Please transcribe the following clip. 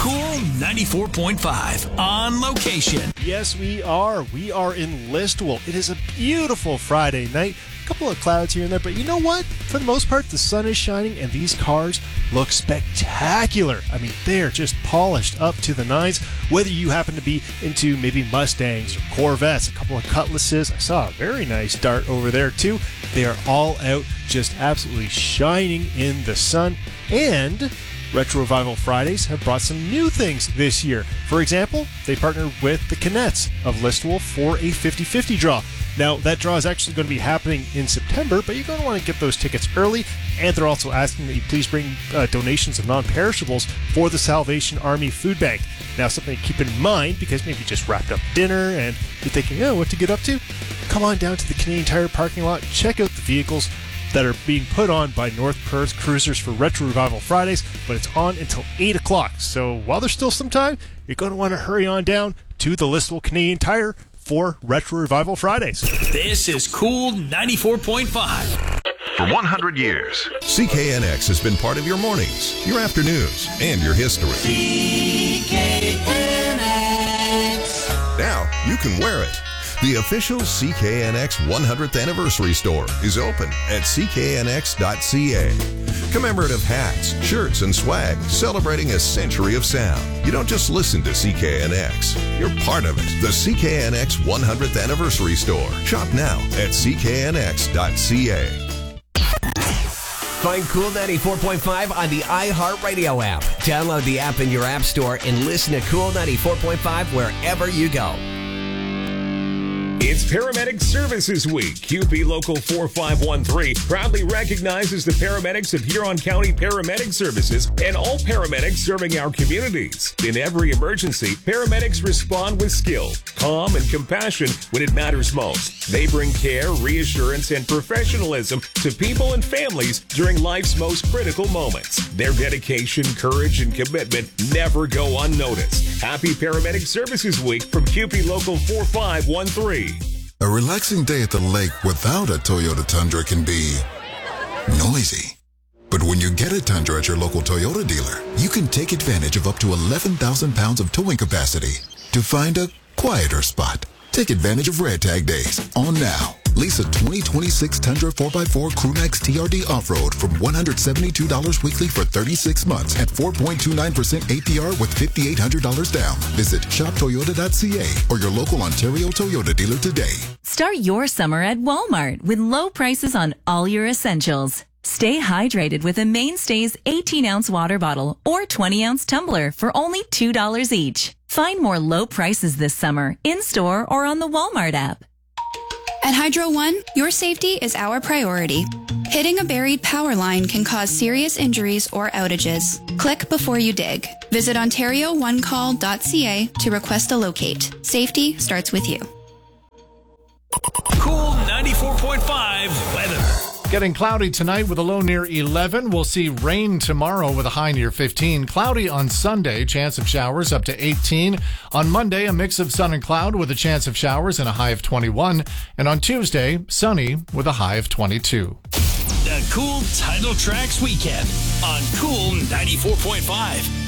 Cool 94.5 on location. Yes, we are. We are in Listowel. It is a beautiful Friday night. A couple of clouds here and there, but you know what? For the most part, the sun is shining and these cars look spectacular. I mean, they're just polished up to the nines. Whether you happen to be into maybe Mustangs or Corvettes, a couple of Cutlasses. I saw a very nice Dart over there too. They are all out just absolutely shining in the sun. And Retro Revival Fridays have brought some new things this year. For example, they partnered with the Canettes of Listowel for a 50-50 draw. Now, that draw is actually going to be happening in September, but you're going to want to get those tickets early, and they're also asking that you please bring donations of non-perishables for the Salvation Army Food Bank. Now, something to keep in mind, because maybe you just wrapped up dinner and you're thinking, oh, what to get up to? Come on down to the Canadian Tire parking lot, check out the vehicles that are being put on by North Perth Cruisers for Retro Revival Fridays, but it's on until 8 o'clock. So while there's still some time, you're going to want to hurry on down to the Listowel Canadian Tire for Retro Revival Fridays. This is Cool 94.5. For 100 years, CKNX has been part of your mornings, your afternoons, and your history. CKNX. Now you can wear it. The official CKNX 100th Anniversary Store is open at cknx.ca. Commemorative hats, shirts, and swag celebrating a century of sound. You don't just listen to CKNX, you're part of it. The CKNX 100th Anniversary Store. Shop now at cknx.ca. Find Cool 94.5 on the iHeartRadio app. Download the app in your app store and listen to Cool 94.5 wherever you go. It's Paramedic Services Week. QP Local 4513 proudly recognizes the paramedics of Huron County Paramedic Services and all paramedics serving our communities. In every emergency, paramedics respond with skill, calm, and compassion when it matters most. They bring care, reassurance, and professionalism to people and families during life's most critical moments. Their dedication, courage, and commitment never go unnoticed. Happy Paramedic Services Week from QP Local 4513. A relaxing day at the lake without a Toyota Tundra can be noisy. But when you get a Tundra at your local Toyota dealer, you can take advantage of up to 11,000 pounds of towing capacity to find a quieter spot. Take advantage of Red Tag Days on now. Lease a 2026 Tundra 4x4 Crewmax TRD Off-Road from $172 weekly for 36 months at 4.29% APR with $5,800 down. Visit shoptoyota.ca or your local Ontario Toyota dealer today. Start your summer at Walmart with low prices on all your essentials. Stay hydrated with a Mainstays 18-ounce water bottle or 20-ounce tumbler for only $2 each. Find more low prices this summer in-store or on the Walmart app. At Hydro One, your safety is our priority. Hitting a buried power line can cause serious injuries or outages. Click before you dig. Visit OntarioOneCall.ca to request a locate. Safety starts with you. Cool 94.5 weather. Getting cloudy tonight with a low near 11. We'll see rain tomorrow with a high near 15. Cloudy on Sunday, chance of showers up to 18. On Monday, a mix of sun and cloud with a chance of showers and a high of 21. And on Tuesday, sunny with a high of 22. The Cool Title Tracks Weekend on Cool 94.5.